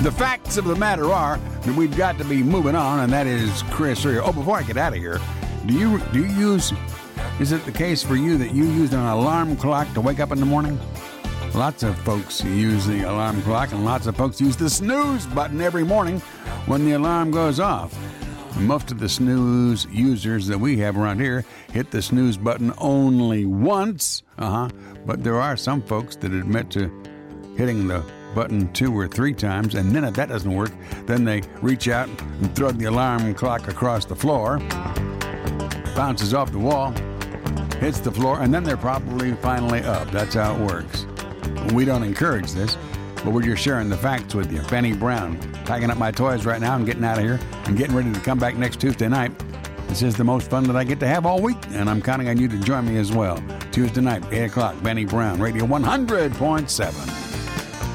The facts of the matter are that we've got to be moving on, and that is Chris here. Oh, before I get out of here, do you use, is it the case for you that you use an alarm clock to wake up in the morning? Lots of folks use the alarm clock, and lots of folks use the snooze button every morning when the alarm goes off. Most of the snooze users that we have around here hit the snooze button only once. But there are some folks that admit to hitting the button 2 or 3 times, and then if that doesn't work, then they reach out and throw the alarm clock across the floor, bounces off the wall, hits the floor, and then they're probably finally up. That's how it works. We don't encourage this, but we're just sharing the facts with you. Benny Brown, packing up my toys right now and getting out of here and getting ready to come back next Tuesday night. This is the most fun that I get to have all week, and I'm counting on you to join me as well. Tuesday night, 8 o'clock, Benny Brown, Radio 100.7.